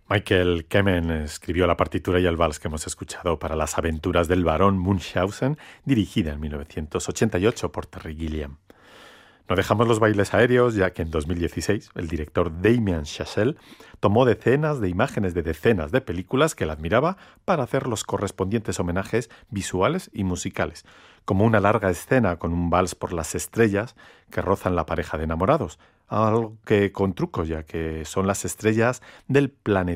Michael Kamen escribió la partitura y el vals que hemos escuchado para Las aventuras del barón Munchausen, dirigida en 1988 por Terry Gilliam. No dejamos los bailes aéreos, ya que en 2016 el director Damien Chazelle tomó decenas de imágenes de decenas de películas que él admiraba para hacer los correspondientes homenajes visuales y musicales, como una larga escena con un vals por las estrellas que rozan la pareja de enamorados, algo que con truco, ya que son las estrellas del planeta